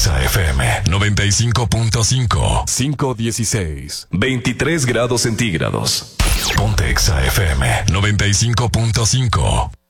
Exa FM 95.5. 5:16. 23 grados centígrados. Ponte Exa FM 95.5.